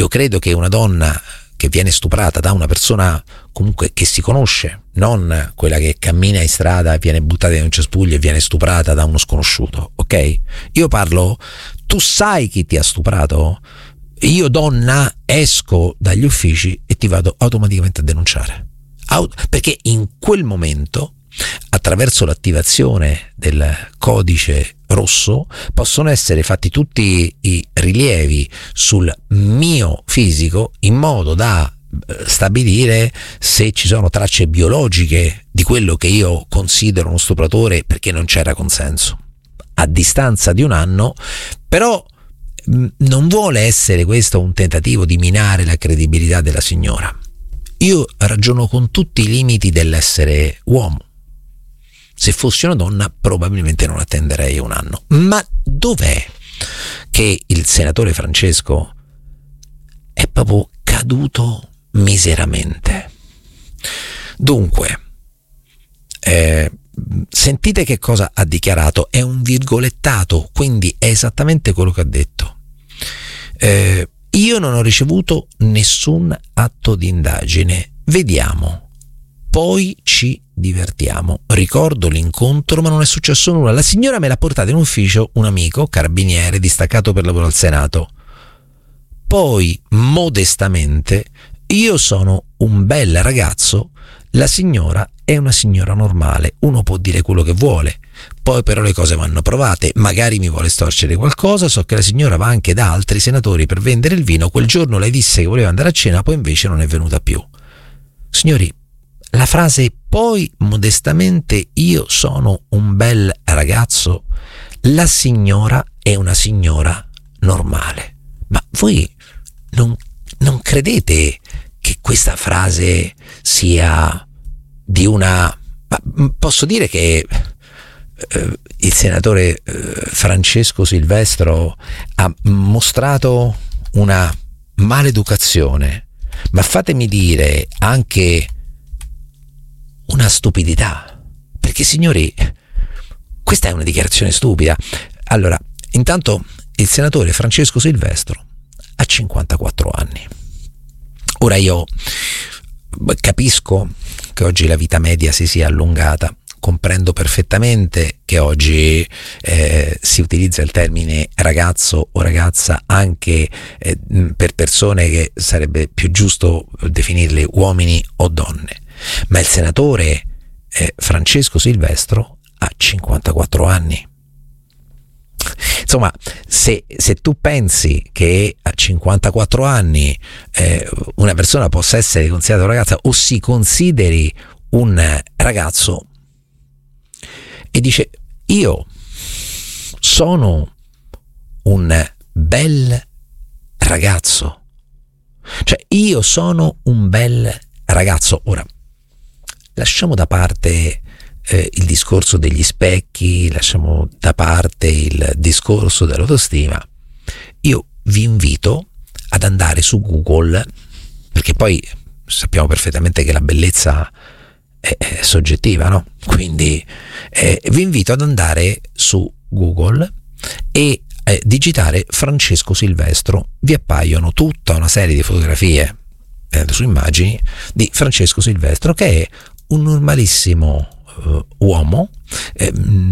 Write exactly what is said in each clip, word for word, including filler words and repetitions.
io credo che una donna che viene stuprata da una persona comunque che si conosce, non quella che cammina in strada, viene buttata in un cespuglio e viene stuprata da uno sconosciuto, ok? Io parlo, tu sai chi ti ha stuprato? Io donna esco dagli uffici e ti vado automaticamente a denunciare, perché in quel momento, attraverso l'attivazione del codice rosso, possono essere fatti tutti i rilievi sul mio fisico in modo da stabilire se ci sono tracce biologiche di quello che io considero uno stupratore, perché non c'era consenso. A distanza di un anno, però non vuole essere questo un tentativo di minare la credibilità della signora. Io ragiono con tutti i limiti dell'essere uomo. Se fossi una donna probabilmente non attenderei un anno. Ma dov'è che il senatore Francesco è proprio caduto miseramente? Dunque, eh, sentite che cosa ha dichiarato. È un virgolettato, quindi è esattamente quello che ha detto. Eh, io non ho ricevuto nessun atto di indagine. Vediamo. Poi ci divertiamo. Ricordo l'incontro, ma non è successo nulla. La signora me l'ha portata in ufficio un amico, carabiniere, distaccato per lavoro al Senato. Poi, modestamente, io sono un bel ragazzo, la signora è una signora normale. Uno può dire quello che vuole, poi però le cose vanno provate. Magari mi vuole storcere qualcosa. So che la signora va anche da altri senatori per vendere il vino. Quel giorno lei disse che voleva andare a cena, poi invece non è venuta più. Signori, la frase "poi modestamente io sono un bel ragazzo", la signora è una signora normale. Ma voi non, non credete che questa frase sia di una... Ma posso dire che eh, il senatore eh, Francesco Silvestro ha mostrato una maleducazione, ma fatemi dire anche una stupidità, perché signori, questa è una dichiarazione stupida. Allora, intanto il senatore Francesco Silvestro ha cinquantaquattro anni. Ora io capisco che oggi la vita media si sia allungata, comprendo perfettamente che oggi eh, si utilizza il termine ragazzo o ragazza anche eh, per persone che sarebbe più giusto definirle uomini o donne. Ma il senatore eh, Francesco Silvestro ha cinquantaquattro anni. Insomma, se, se tu pensi che a cinquantaquattro anni eh, una persona possa essere considerata una ragazza o si consideri un ragazzo e dice io sono un bel ragazzo, cioè io sono un bel ragazzo. Ora, lasciamo da parte eh, il discorso degli specchi, lasciamo da parte il discorso dell'autostima. Io vi invito ad andare su Google, perché poi sappiamo perfettamente che la bellezza è, è soggettiva, no? Quindi eh, vi invito ad andare su Google e eh, digitare Francesco Silvestro. Vi appaiono tutta una serie di fotografie eh, su immagini di Francesco Silvestro, che è un normalissimo uh, uomo, eh,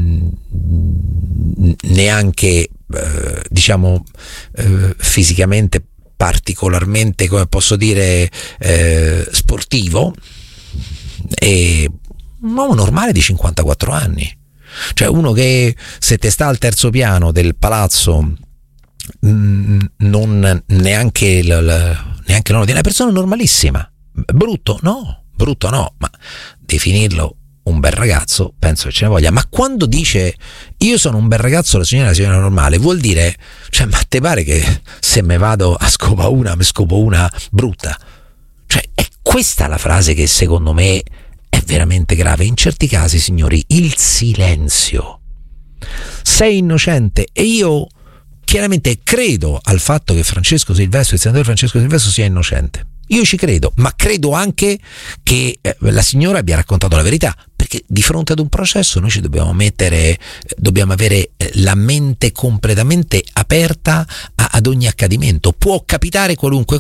neanche eh, diciamo eh, fisicamente particolarmente, come posso dire, eh, sportivo, e un uomo normale di cinquantaquattro anni, cioè uno che se te sta al terzo piano del palazzo mh, non neanche l, l, neanche l'uno di una persona normalissima. Brutto? No, brutto no, ma definirlo un bel ragazzo penso che ce ne voglia. Ma quando dice io sono un bel ragazzo, la signora è una signora normale, vuol dire, cioè, ma te pare che se me vado a scopa una me scopo una brutta? Cioè, è questa la frase che secondo me è veramente grave. In certi casi, signori, il silenzio. Sei innocente, e io chiaramente credo al fatto che Francesco Silvestro, il senatore Francesco Silvestro, sia innocente. Io ci credo, ma credo anche che eh, la signora abbia raccontato la verità, perché di fronte ad un processo noi ci dobbiamo mettere, dobbiamo avere la mente completamente aperta a, ad ogni accadimento. Può capitare qualunque